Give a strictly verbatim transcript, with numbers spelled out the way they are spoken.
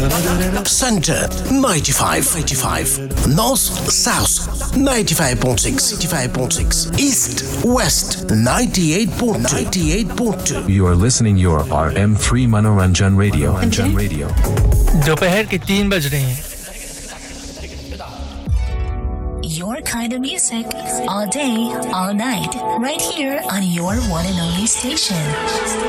Center ninety-five, eighty-five. North South ninety-five point six, ninety-five point six. East West ninety-eight point two, ninety-eight point two. You are listening your R M three Manoranjan Radio. Manoranjan Radio. दोपहर के तीन बज रहे हैं. Your kind of music all day, all night, right here on your one and only station.